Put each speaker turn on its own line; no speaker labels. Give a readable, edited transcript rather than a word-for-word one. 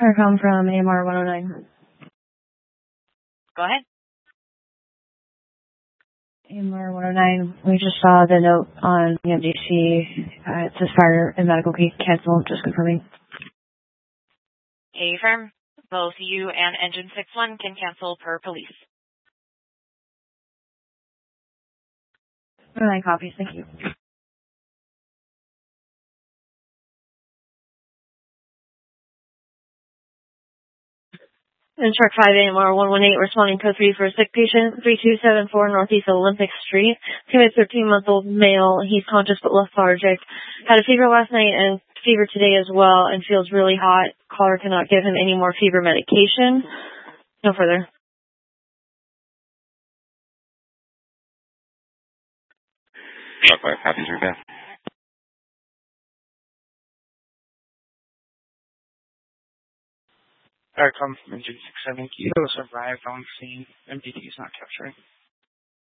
Or come from AMR 109.
Go ahead.
AMR 109, we just saw the note on the MDC. It says fire and medical cancel, just confirming.
Okay, firm. Both you and Engine 61 can cancel per police.
109 copies, thank you. Instruct 5 AMR 118, responding code 3 for a sick patient, 3274 Northeast Olympic Street. He was 13-month-old male. He's conscious but lethargic. Had a fever last night and fever today as well and feels really hot. Caller cannot give him any more fever medication. No further.
Truck 5 copies, repair.
Alright, come from Engine 67. Kilos arrived on scene. MDT is not capturing.